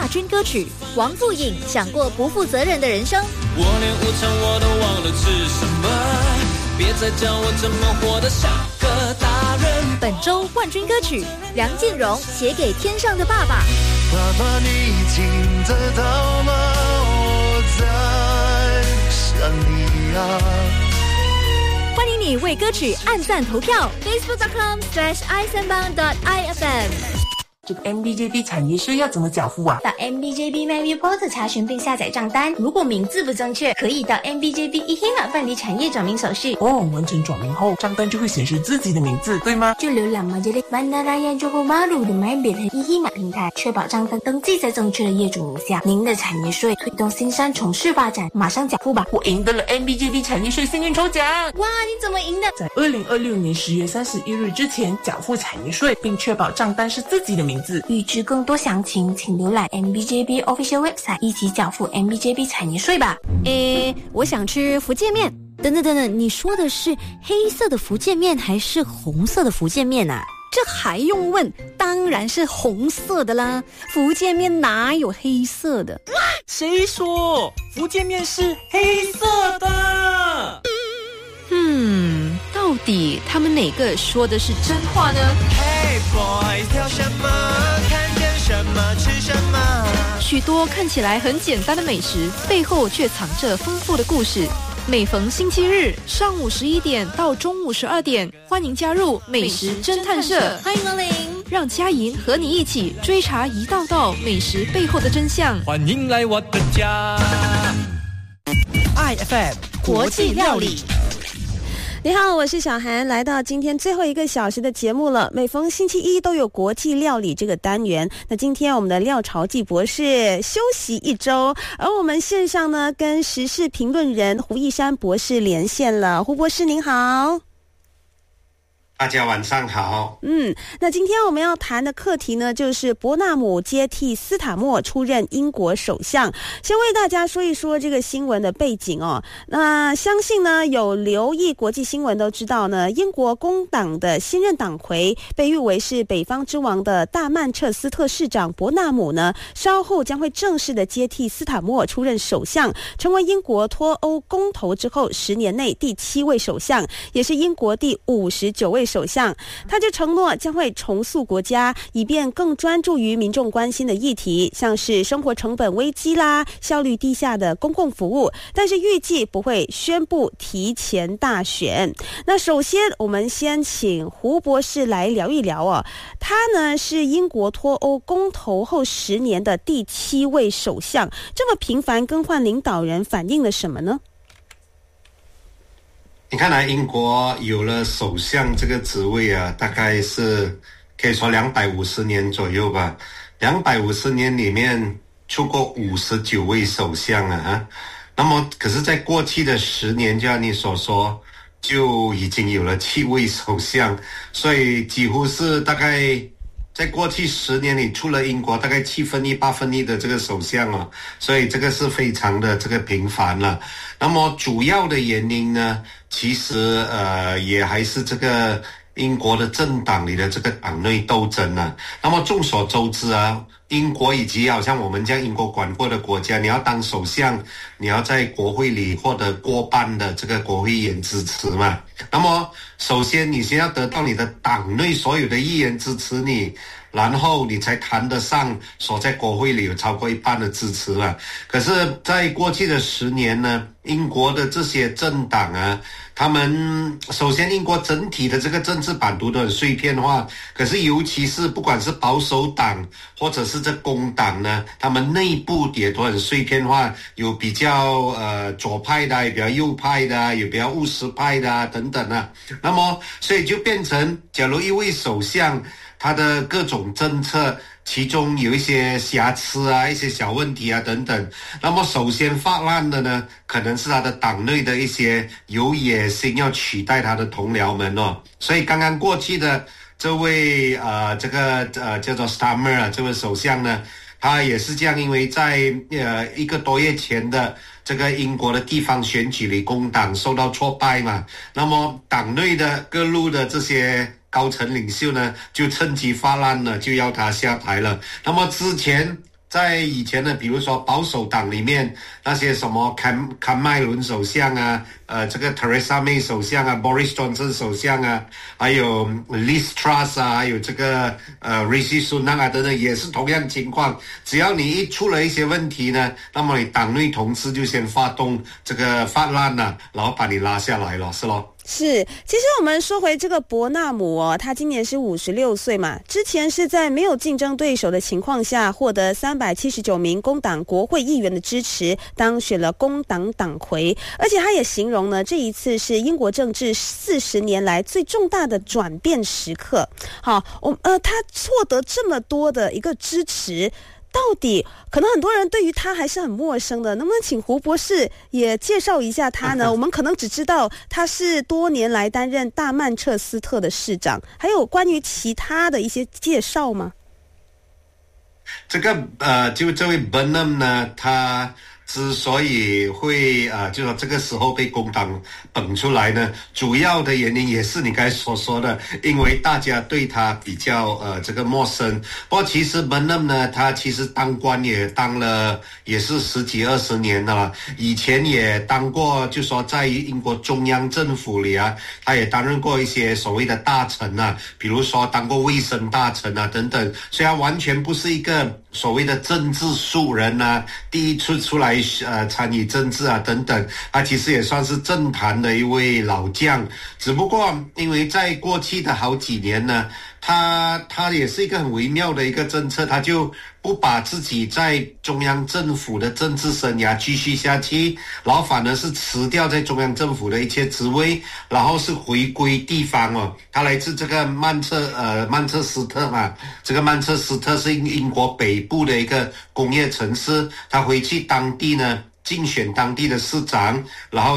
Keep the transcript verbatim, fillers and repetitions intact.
军歌曲。王富颖讲过不负责任的人生。 我连午餐我都忘了吃什么，别再教我怎么活得像个大人。 本周冠军歌曲，梁静茹写给天上的爸爸。 爸爸，你听得到吗？我在想你啊。 欢迎你为歌曲按赞投票 facebook dot com slash i sanbang dot i f m。 这个 M B J B 产业税要怎么缴付啊？ 到 M B J B MyReport 查询并下载账单，如果名字不正确，可以到 M B J B E H I M A 办理产业转名手续。 哦，完成转名后，账单就会显示自己的名字，对吗？ 就浏览 Majelis Bandaraya Johor Bahru 的 MyBid 和 E H I M A 平台，确保账单登记在正确的业主名下。您的产业税推动新山城市发展，马上缴付吧！ 我赢得了 M B J B 产业税幸运抽奖！ 哇，你怎么赢的？ 在二零二六年十月三十一日之前缴付产业税，并确保账单是自己的名字。 预知更多详情，请浏览 M B J B Official Website， 一起缴付 M B J B 产业税吧。 诶，我想吃福建面。等等等等，你说的是黑色的福建面还是红色的福建面啊？这还用问？当然是红色的啦！福建面哪有黑色的？ 谁说福建面是黑色的？ 嗯，到底他们哪个说的是真话呢？ Hey boys， 挑什么？看见什么吃什么？ 许多看起来很简单的美食，背后却藏着丰富的故事。每逢星期日上午十一点到中午十二点，欢迎加入美食侦探社， 欢迎光临， 让佳莹和你一起追查一道道美食背后的真相。 欢迎来我的家。 I F M 国际料理。 你好，我是小涵，来到今天最后一个小时的节目了。每逢星期一都有国际料理这个单元。那今天我们的廖朝记博士休息一周，而我们线上呢跟时事评论人胡一山博士连线了。胡博士您好。 大家晚上好。 嗯，那今天我们要谈的课题呢，就是伯纳姆接替斯塔默出任英国首相。先为大家说一说这个新闻的背景哦。那相信呢，有留意国际新闻都知道呢，英国工党的新任党魁，被誉为是北方之王的大曼彻斯特市长伯纳姆呢，稍后将会正式的接替斯塔默出任首相，成为英国脱欧公投之后十年内第七位首相，也是英国第五十九位首相。他就承诺将会重塑国家，以便更专注于民众关心的议题，像是生活成本危机啦、效率低下的公共服务，但是预计不会宣布提前大选。那首先我们先请胡博士来聊一聊哦，他呢是英国脱欧公投后十年的第七位首相，这么频繁更换领导人反映了什么呢？ 你看来英国有了首相这个职位啊，大概是可以说两百五十年左右吧。两百五十年里面出过五十九位首相啊，那么可是在过去的十年，就像你所说，就已经有了七位首相，所以几乎是大概在过去十年里，出了英国大概七分一八分一的这个首相啊，所以这个是非常的这个频繁了。那么主要的原因呢，其实呃也还是这个英国的政党里的这个党内斗争啊。那么众所周知啊，英国以及好像我们这样英国管过的国家，你要当首相，你要在国会里获得过半的这个国会议员支持嘛。那么首先你先要得到你的党内所有的议员支持你，然后你才谈得上所在国会里有超过一半的支持嘛。可是在过去的十年呢，英国的这些政党啊，他们首先英国整体的这个政治版图都很碎片化，可是尤其是不管是保守党或者是这工党呢，他们内部也都很碎片化，有比较呃左派的，有比较右派的，有比较务实派的等等啊。那么所以就变成，假如一位首相他的各种政策其中有一些瑕疵啊，一些小问题啊等等，那么首先发难的呢，可能是他的党内的一些有野心要取代他的同僚们哦。所以刚刚过去的这位呃这个呃叫做 Starmer 啊，这位首相呢，他也是这样，因为在呃一个多月前的这个英国的地方选举里，工党受到挫败嘛，那么党内的各路的这些高层领袖呢，就趁机发难了，就要他下台了。那么之前在以前的，比如说保守党里面那些什么坎坎麦伦首相啊，呃，这个 Theresa May 首相啊 ，Boris Johnson 首相啊，还有 Liz Truss 啊，还有这个呃 Rishi Sunak 啊等等，也是同样情况。只要你一出了一些问题呢，那么你党内同事就先发动这个发难呐、啊，然后把你拉下来了，是咯。 是，其实我们说回这个伯纳姆哦，他今年是五十六岁嘛，之前是在没有竞争对手的情况下，获得三百七十九名工党国会议员的支持，当选了工党党魁。而且他也形容呢，这一次是英国政治四十年来最重大的转变时刻。好，我呃，他获得这么多的一个支持。到底可能很多人对于他还是很陌生的，能不能请胡博士也介绍一下他呢？我们可能只知道他是多年来担任大曼彻斯特的市长，还有关于其他的一些介绍吗？ 这个呃，就这位 Burnham 呢，他之所以会啊、呃，就说这个时候被工党捧出来呢，主要的原因也是你刚才所说的，因为大家对他比较呃这个陌生。不过其实 Burnham 呢，他其实当官也当了也是十几二十年了，以前也当过，就说在英国中央政府里啊，他也担任过一些所谓的大臣啊，比如说当过卫生大臣啊等等，所以他完全不是一个所谓的政治素人啊，第一次出来呃参与政治啊等等，他其实也算是政坛的一位老将。只不过因为在过去的好几年呢，他他也是一个很微妙的一个政策，他就不把自己在中央政府的政治生涯继续下去，然后反而是辞掉在中央政府的一切职位，然后是回归地方哦。他来自这个曼彻呃曼彻斯特嘛，这个曼彻斯特是英国北部的一个工业城市，他回去当地呢竞选当地的市长，然后